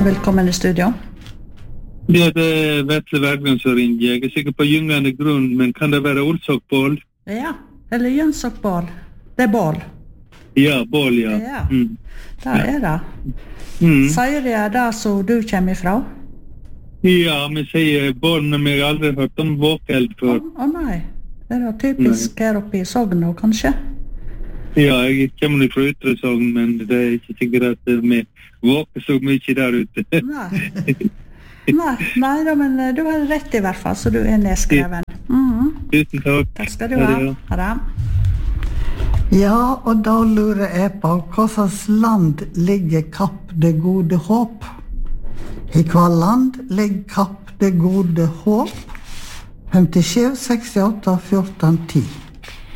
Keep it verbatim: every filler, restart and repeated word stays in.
Velkommen i studio. Ja, det er Vetle Bergland som ringer. Jeg er sikker på gyngende grunn, men kan det være Olsokbål? Ja, eller Jønsokbål. Det er bål. Ja, bål, ja. Ja, Mm. det er det. Mm. Sier det det som du kommer ifra? Ja, vi sier bål, men jeg har aldri hørt om våkeld Å før. å nei, det er da typisk her oppe i Sogn, kanskje? Ja, jeg kommer fra Ytre Sogn, men det er ikke sikkert at vi våker så mye der ute. Nei. Nei, nei da, men eh, du har rett i hvert fall, så du er nedskreven. Mhm. Tusen takk. Takk skal du ha. Ha det. Ja, og da lurer jeg på hva slags land ligger Kapp det gode håp? I hva land ligger Kapp det gode håp? femtisju, sekstiåtte, fjorten, ti.